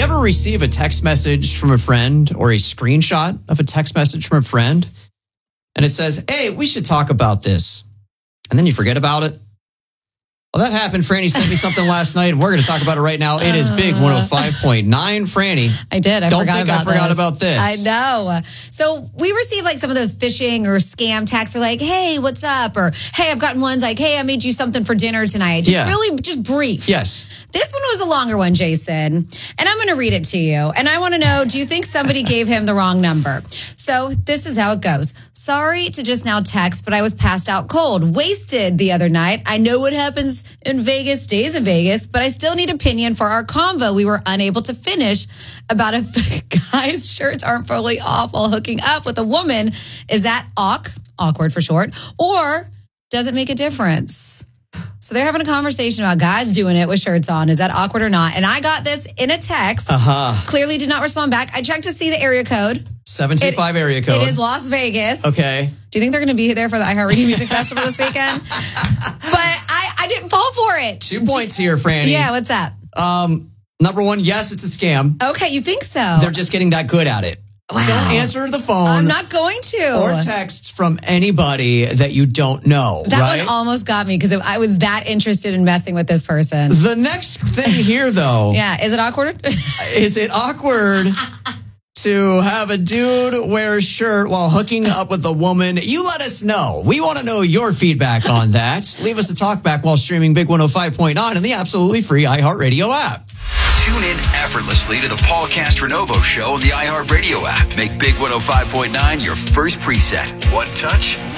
You ever receive a text message from a friend or a screenshot of a text message from a friend? And it says, hey, we should talk about this. And then you forget about it. Well, that happened. Franny sent me something last night, and we're going to talk about it right now. It is Big 105.9. Franny. I did. I forgot about this. I know. So we receive like some of those phishing or scam texts are like, hey, what's up? Or, hey, I've gotten ones like, hey, I made you something for dinner tonight. Just brief. Yes. This one was a longer one, Jason. And I'm going to read it to you. And I want to know, do you think somebody gave him the wrong number? So this is how it goes. Sorry to just now text, but I was passed out cold. Wasted the other night. I know what happens in Vegas stays in Vegas, but I still need opinion for our convo we were unable to finish about if guys' shirts aren't fully off while hooking up with a woman. Is that awkward for short, or does it make a difference? So they're having a conversation about guys doing it with shirts on. Is that awkward or not? And I got this in a text. Clearly did not respond back. I checked to see the area code. 725 area code. It is Las Vegas. Okay. Do you think they're going to be there for the iHeartRadio Music Festival this weekend? But I didn't fall for it. 2 points here, Franny. Yeah, what's that? Number one, yes, it's a scam. Okay, you think so? They're just getting that good at it. Wow. Don't answer the phone. I'm not going to. Or texts from anybody that you don't know. That one almost got me because I was that interested in messing with this person. The next thing here, though. Yeah, is it awkward? Is it awkward to have a dude wear a shirt while hooking up with a woman? You let us know. We want to know your feedback on that. Leave us a talk back while streaming Big 105.9 on the absolutely free iHeartRadio app. Tune in effortlessly to the Paul Castronovo Show on the iHeartRadio app. Make Big 105.9 your first preset. One touch,